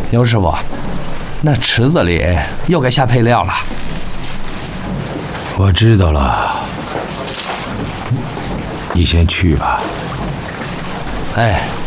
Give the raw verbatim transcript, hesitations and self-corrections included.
牛师傅，那池子里又该下配料了。 我知道了，你先去吧。 哎。